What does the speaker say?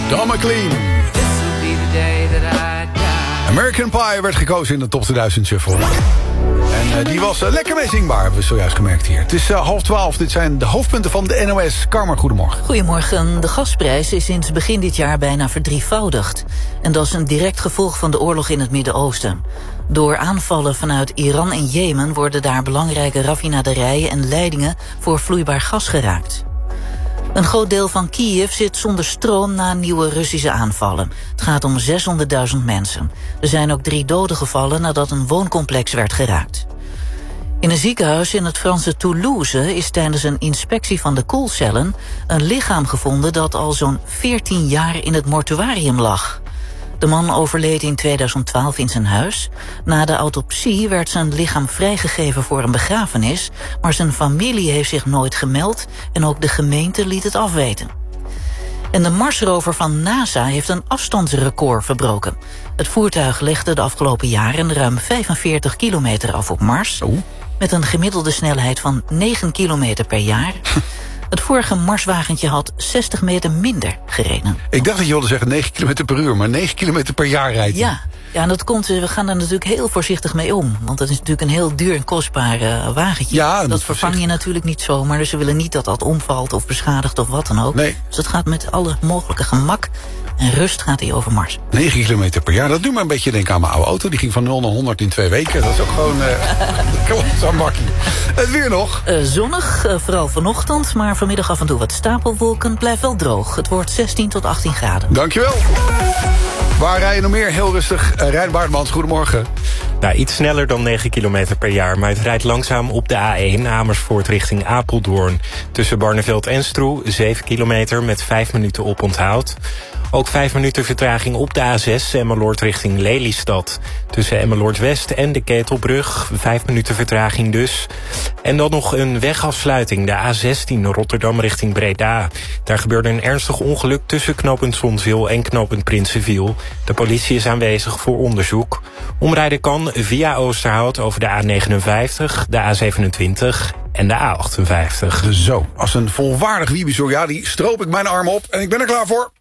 Don McLean. American Pie werd gekozen in de Top 2000 Shuffle. En die was lekker mee zingbaar, hebben we zojuist gemerkt hier. Het is 11:30, dit zijn de hoofdpunten van de NOS. Carmen, goedemorgen. Goedemorgen. De gasprijs is sinds begin dit jaar bijna verdrievoudigd. En dat is een direct gevolg van de oorlog in het Midden-Oosten. Door aanvallen vanuit Iran en Jemen worden daar belangrijke raffinaderijen en leidingen voor vloeibaar gas geraakt. Een groot deel van Kiev zit zonder stroom na nieuwe Russische aanvallen. Het gaat om 600.000 mensen. Er zijn ook 3 doden gevallen nadat een wooncomplex werd geraakt. In een ziekenhuis in het Franse Toulouse is tijdens een inspectie van de koelcellen een lichaam gevonden dat al zo'n 14 jaar in het mortuarium lag. De man overleed in 2012 in zijn huis. Na de autopsie werd zijn lichaam vrijgegeven voor een begrafenis, maar zijn familie heeft zich nooit gemeld en ook de gemeente liet het afweten. En de Marsrover van NASA heeft een afstandsrecord verbroken. Het voertuig legde de afgelopen jaren ruim 45 kilometer af op Mars, met een gemiddelde snelheid van 9 kilometer per jaar. Het vorige Marswagentje had 60 meter minder gereden. Ik dacht dat je wilde zeggen 9 km per uur, maar 9 km per jaar rijdt. Ja, en dat komt, we gaan daar natuurlijk heel voorzichtig mee om. Want dat is natuurlijk een heel duur en kostbaar wagentje. Ja, dat vervang je natuurlijk niet zomaar. Dus ze willen niet dat dat omvalt of beschadigt of wat dan ook. Nee. Dus het gaat met alle mogelijke gemak en rust gaat hij over Mars. 9 kilometer per jaar, dat doet me een beetje denken aan mijn oude auto. Die ging van 0 naar 100 in 2 weken. Dat is ook gewoon zo'n makkie. Het weer nog. Zonnig, vooral vanochtend, maar vanmiddag af en toe wat stapelwolken. Blijft wel droog. Het wordt 16 tot 18 graden. Dankjewel. Waar rij je nog meer? Heel rustig. Rijn Baartmans, goedemorgen. Nou, iets sneller dan 9 kilometer per jaar, maar het rijdt langzaam op de A1 Amersfoort richting Apeldoorn. Tussen Barneveld en Stroe, 7 kilometer met 5 minuten oponthoud. Ook 5 minuten vertraging op de A6 Emmeloord richting Lelystad. Tussen Emmeloord West en de Ketelbrug, 5 minuten vertraging dus. En dan nog een wegafsluiting, de A16 Rotterdam richting Breda. Daar gebeurde een ernstig ongeluk tussen knooppunt Zonzeel en knooppunt Prinsenviel. De politie is aanwezig voor onderzoek. Omrijden kan via Oosterhout over de A59, de A27 en de A58. Zo, als een volwaardig wiebizor, ja, die stroop ik mijn arm op en ik ben er klaar voor.